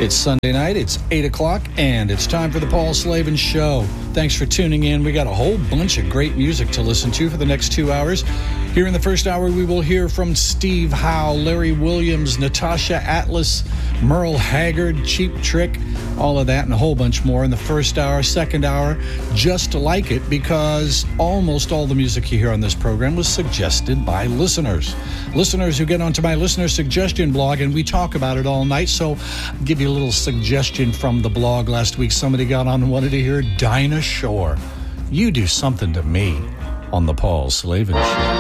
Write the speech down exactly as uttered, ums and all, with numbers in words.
It's Sunday night, it's eight o'clock, and it's time for the Paul Slavin Show. Thanks for tuning in. We got a whole bunch of great music to listen to for the next two hours. Here in the first hour, we will hear from Steve Howe, Larry Williams, Natasha Atlas, Merle Haggard, Cheap Trick, all of that and a whole bunch more in the first hour. Second hour, just like it, because almost all the music you hear on this program was suggested by listeners. Listeners who get onto my listener suggestion blog, and we talk about it all night. So I'll give you a little suggestion from the blog. Last week, somebody got on and wanted to hear Dinah Shore. You Do Something to Me on the Paul Slavin Show.